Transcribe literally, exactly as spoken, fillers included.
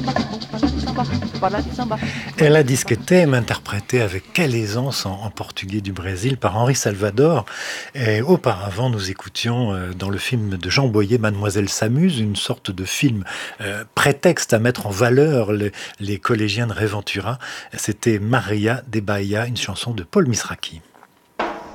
Ela Diz Que Te Ama, interprétée avec quelle aisance en, en portugais du Brésil par Henri Salvador. Et auparavant, nous écoutions euh, dans le film de Jean Boyer, Mademoiselle s'amuse, une sorte de film euh, prétexte à mettre en valeur les, les collégiens de Réventura. C'était Maria de Bahia, une chanson de Paul Misraki.